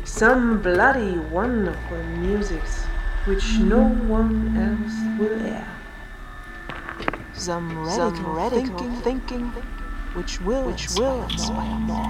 some bloody wonderful musics which no one else will air. Some radical thinking which will inspire more.